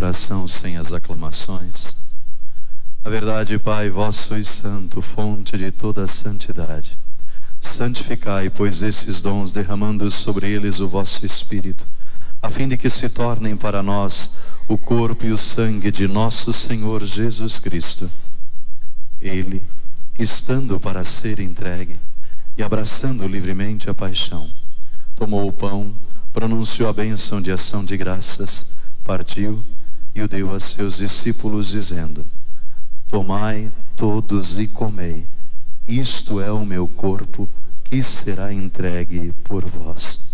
oração sem as aclamações. A verdade, Pai, vós sois santo, fonte de toda a santidade. Santificai, pois, esses dons, derramando sobre eles o vosso Espírito, a fim de que se tornem para nós o corpo e o sangue de nosso Senhor Jesus Cristo. Ele, estando para ser entregue e abraçando livremente a paixão, tomou o pão, pronunciou a bênção de ação de graças, partiu e o deu a seus discípulos, dizendo: tomai todos e comei, isto é o meu corpo, que será entregue por vós.